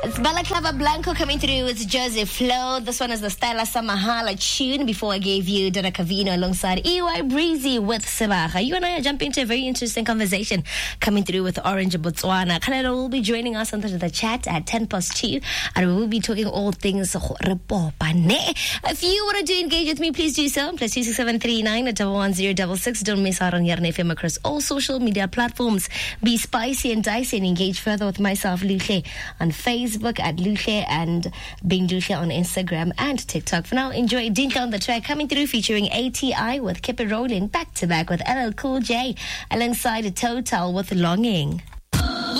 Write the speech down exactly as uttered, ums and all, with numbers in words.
It's Balaclava Blanco coming through. It's Joseph Flo. This one is the Stella Samahala tune. Before I gave you Donna Cavino alongside E Y Breezy with Sebaga. You and I are jumping into a very interesting conversation coming through with Orange Botswana. Kanelo will be joining us on the chat at ten past two, and we will be talking all things Repopane. If you want to engage with me, please do so. Plus two six seven three nine at double one zero double six. Don't miss out on Yarn F M across all social media platforms. Be spicy and dicey and engage further with myself, Luche, on Facebook at Luche and Bing Luche on Instagram and TikTok. For now, enjoy Dinka on the track coming through featuring A T I with Keep It Rolling back to back with L L Cool J alongside Total with Longing.